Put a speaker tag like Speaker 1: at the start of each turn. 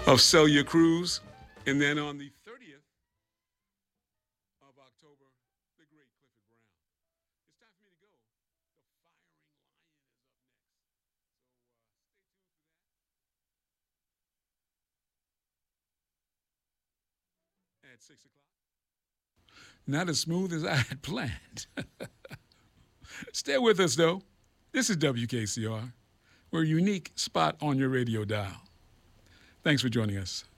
Speaker 1: of Celia Cruz. And then on the 30th of October, the great Clifford Brown. It's time for me to go. The Firing Lion is up next. So stay tuned for that at 6 o'clock. Not as smooth as I had planned. Stay with us, though. This is WKCR. We're a unique spot on your radio dial. Thanks for joining us.